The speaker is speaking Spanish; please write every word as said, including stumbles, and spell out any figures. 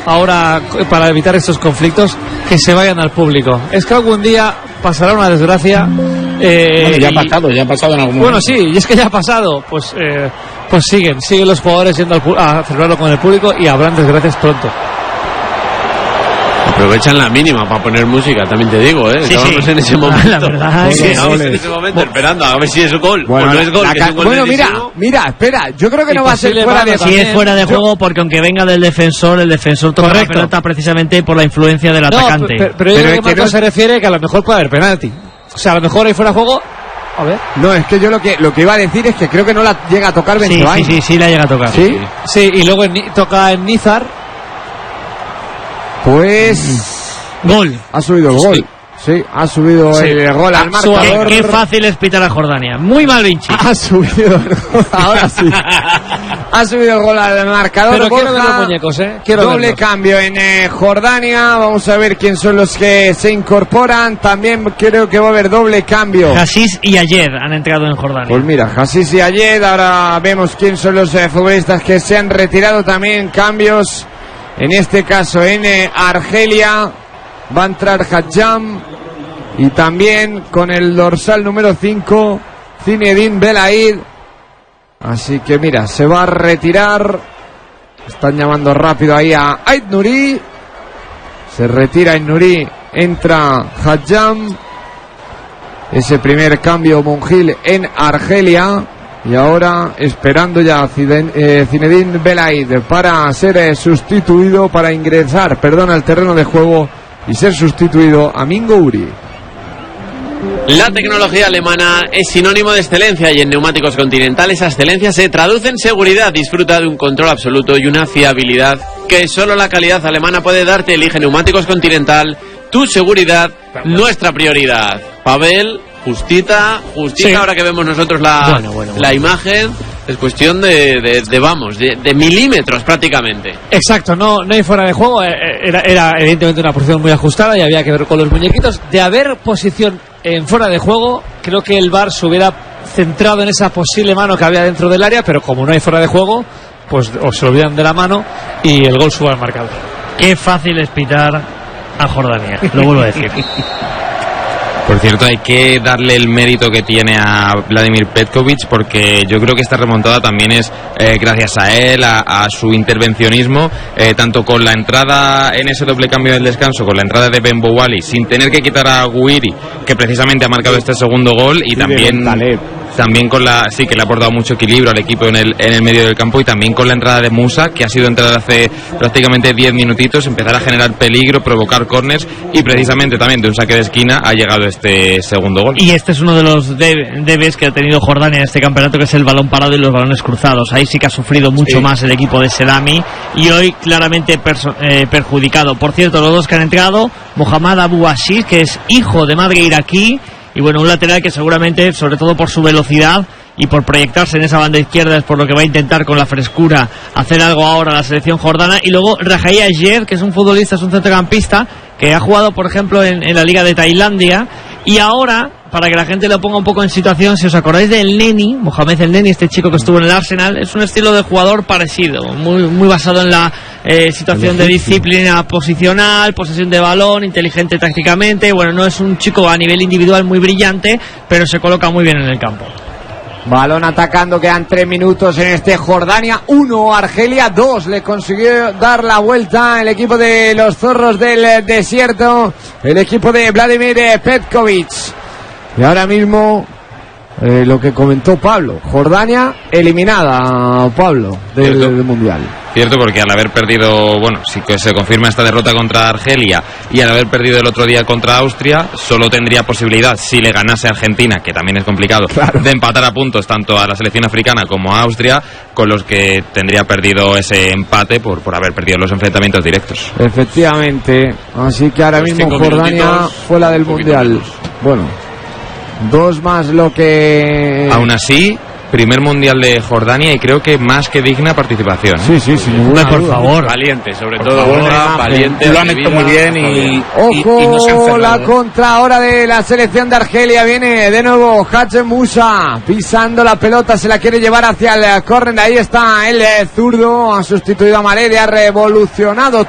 ahora, para evitar estos conflictos, que se vayan al público. Es que algún día pasará una desgracia. Eh, bueno, ya ha y, pasado, ya ha pasado en algún momento. Bueno, sí, y es que ya ha pasado. Pues, eh, pues siguen, siguen los jugadores yendo al, a celebrarlo con el público y habrán desgracias pronto. Aprovechan la mínima para poner música, también te digo, ¿eh? Sí, Estábamos sí. en ese momento. La verdad es sí, que estamos sí. en ese momento esperando a ver si es gol bueno, o no es gol. la, Que la, es un gol bueno, mira, clarísimo. mira, espera, yo creo que Y no va a ser posible fuera de mano Sí, también. es fuera de Yo- juego porque aunque venga del defensor, el defensor toca Correcto. la pelota precisamente por la influencia del No, atacante. pero, pero yo Pero creo es que que Marco no- se refiere que a lo mejor puede haber penalti. O sea, a lo mejor ahí fuera de juego. A ver. No, es que yo lo que lo que iba a decir es que creo que no la llega a tocar sí, Benzobain. sí, sí, sí, la llega a tocar. ¿Sí? Sí, y luego en Ni- toca en Nizar. Pues Gol. ha subido el gol. Sí, ha subido Sí. el gol al Ah, su- marcador. Qué, qué fácil es pitar a Jordania. Muy mal, Vinci. Ha subido el gol. Ahora sí. Ha subido el gol al marcador. Pero quiero ver Borja. los muñecos, ¿eh? Quiero Doble verlos. cambio en eh, Jordania. Vamos a ver quién son los que se incorporan. También creo que va a haber doble cambio. Hassis y ayer han entrado en Jordania. Pues mira, Hassis y Ayed. Ahora vemos quién son los eh, futbolistas que se han retirado. También cambios. En este caso en eh, Argelia va a entrar Hadjam. Y también con el dorsal número cinco, Zinedine Belaid. Así que mira, se va a retirar. Están llamando rápido ahí a Ait Nouri. Se retira Ait Nouri. Entra Hadjam. Ese primer cambio Monjil en Argelia. Y ahora esperando ya Ziden- eh, Zinedine Belaid para ser eh, sustituido, para ingresar, perdón, al terreno de juego y ser sustituido a Mingo Uri. La tecnología alemana es sinónimo de excelencia y en Neumáticos Continental esa excelencia se traduce en seguridad. Disfruta de un control absoluto y una fiabilidad que solo la calidad alemana puede darte. Elige Neumáticos Continental, tu seguridad, nuestra prioridad. Pavel, justita, justita, Sí. ahora que vemos nosotros la, Bueno, bueno, la bueno. imagen, es cuestión de, de, de vamos, de, de milímetros prácticamente. Exacto, no, no hay fuera de juego. eh, Era, era evidentemente una posición muy ajustada y había que ver con los muñequitos. De haber posición en fuera de juego, creo que el V A R se hubiera centrado en esa posible mano que había dentro del área, pero como no hay fuera de juego, pues o se olvidan de la mano y el gol sube al marcador. Qué fácil es pitar a Jordania, lo vuelvo a decir. Por cierto, hay que darle el mérito que tiene a Vladimir Petkovic, porque yo creo que esta remontada también es eh, gracias a él, a, a su intervencionismo, eh, tanto con la entrada en ese doble cambio del descanso, con la entrada de Ben Bouali, sin tener que quitar a Guiri, que precisamente ha marcado este segundo gol, y también... También con la, sí, que le ha aportado mucho equilibrio al equipo en el, en el medio del campo, y también con la entrada de Musa, que ha sido entrada hace prácticamente diez minutitos, empezar a generar peligro, provocar córners, y precisamente también de un saque de esquina ha llegado este segundo gol. Y este es uno de los de- debes que ha tenido Jordania en este campeonato, que es el balón parado y los balones cruzados. Ahí sí que ha sufrido mucho Sí. más el equipo de Selami, y hoy claramente perso- eh, perjudicado. Por cierto, los dos que han entrado, Mohamed Abu Assis, que es hijo de madre iraquí, y bueno, un lateral que seguramente, sobre todo por su velocidad y por proyectarse en esa banda izquierda, es por lo que va a intentar con la frescura hacer algo ahora la selección jordana. Y luego Rajai Ayer, que es un futbolista, es un centrocampista que ha jugado, por ejemplo, en, en la Liga de Tailandia, y ahora, para que la gente lo ponga un poco en situación, si os acordáis del Neni, Mohamed El Neni, este chico que estuvo en el Arsenal, es un estilo de jugador parecido, muy, muy basado en la eh, situación de disciplina posicional, posesión de balón, inteligente tácticamente. Bueno, no es un chico a nivel individual muy brillante, pero se coloca muy bien en el campo. Balón atacando, quedan tres minutos en este Jordania uno, Argelia dos. Le consiguió dar la vuelta el equipo de los zorros del eh, desierto, el equipo de Vladimir eh, Petkovic. Y ahora mismo eh, lo que comentó Pablo, Jordania eliminada, Pablo, del, Cierto. del Mundial. Cierto, porque al haber perdido, bueno, si que se confirma esta derrota contra Argelia, y al haber perdido el otro día contra Austria, solo tendría posibilidad, si le ganase a Argentina, que también es complicado, Claro. de empatar a puntos tanto a la selección africana como a Austria, con los que tendría perdido ese empate por, por haber perdido los enfrentamientos directos. Efectivamente, así que ahora Los mismo cinco Jordania minutitos, fue la del un poquito Mundial. menos. Bueno, dos más lo que... Aún así, primer mundial de Jordania, y creo que más que digna participación. Sí, sí, sin ninguna Hombre, por duda. favor. Valiente, sobre Por todo, favor, Borja, imagen. valiente. Lo Lo han hecho muy bien y, y, Ojo, y no se han cerrado, la ¿eh? contra ahora de la selección de Argelia. Viene de nuevo Hadjem Musa pisando la pelota, se la quiere llevar hacia el córner. Ahí está el eh, zurdo, ha sustituido a Malé, ha revolucionado